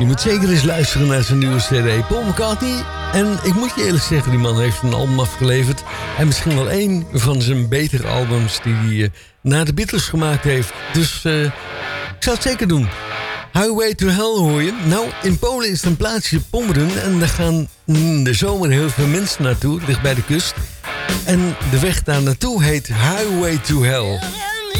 Je moet zeker eens luisteren naar zijn nieuwe CD, Paul McCartney. En ik moet je eerlijk zeggen, die man heeft een album afgeleverd. En misschien wel één van zijn betere albums die hij na de Beatles gemaakt heeft. Dus ik zou het zeker doen. Highway to Hell hoor je. Nou, in Polen is het een plaatsje Pommeren. En daar gaan in de zomer heel veel mensen naartoe, dicht bij de kust. En de weg daar naartoe heet Highway to Hell.